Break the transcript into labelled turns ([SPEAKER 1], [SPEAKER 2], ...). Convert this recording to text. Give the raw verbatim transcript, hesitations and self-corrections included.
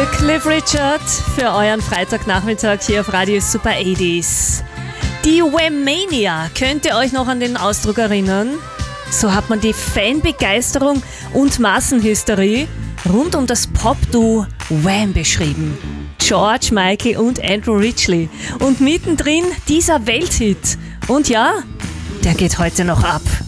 [SPEAKER 1] für Cliff Richard, für euren Freitagnachmittag hier auf Radio Super achtziger. Die Whammania, könnt ihr euch noch an den Ausdruck erinnern? So hat man die Fanbegeisterung und Massenhysterie rund um das Pop-Duo Wham beschrieben. George Michael und Andrew Ridgeley. Und mittendrin dieser Welthit. Und ja, der geht heute noch ab.